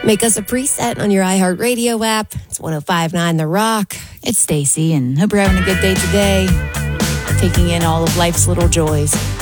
Make us a preset on your iHeartRadio app. It's 105.9 The Rock. It's Stacy, and hope you're having a good day today, taking in all of life's little joys.